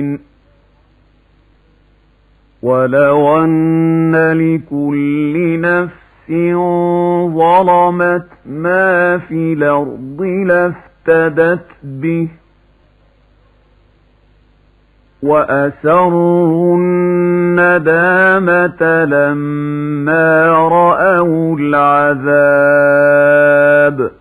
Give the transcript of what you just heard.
ولو أن لكل نفس ظلمت ما في الأرض لافتدت به وأسروا الندامة لما رأوا العذاب